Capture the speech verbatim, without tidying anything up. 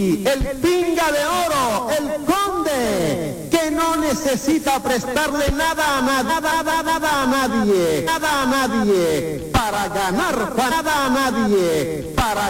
el pinga de oro, el conde, que no necesita prestarle nada a nada, nada, nada a nadie, nada a nadie, para ganar, nada a nadie, para